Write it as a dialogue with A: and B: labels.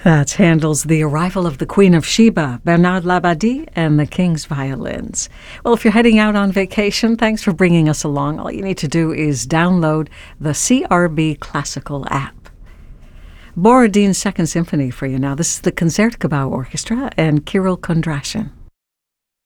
A: That's Handel's The Arrival of the Queen of Sheba, Bernard Labadie, and the King's Violins. Well, if you're heading out on vacation, thanks for bringing us along. All you need to do is download the CRB Classical app. Borodin's Second Symphony for you now. This is the Concertgebouw Orchestra and Kirill Kondrashin.